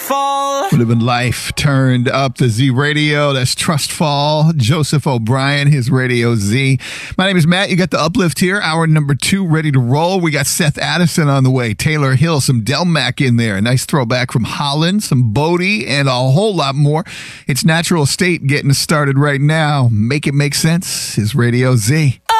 Fall. Would have been life turned up the Z Radio. That's Trust Fall. Joseph O'Brien, his Radio Z. My name is Matt. You got the uplift here. Hour number 2 ready to roll. We got Seth Addison on the way. Taylor Hill, some Delmac in there. A nice throwback from Holland, some Bodie, and a whole lot more. It's Natural State getting started right now. Make it make sense. His Radio Z.